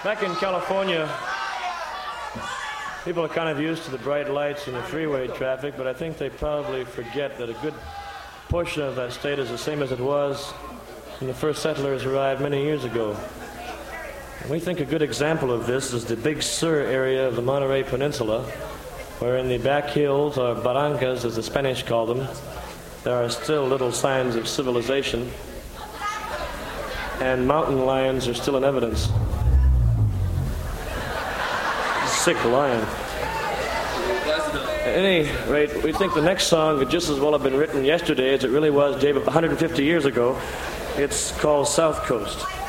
Back in California, people are kind of used to the bright lights and the freeway traffic, but I think they probably forget that a good portion of that state is the same as it was when the first settlers arrived many years ago. And we think a good example of this is the Big Sur area of the Monterey Peninsula, where in the back hills, or barrancas as the Spanish call them, there are still little signs of civilization, and mountain lions are still in evidence. Sick lion. At any rate, we think the next song could just as well have been written yesterday as it really was, Dave, 150 years ago. It's called South Coast.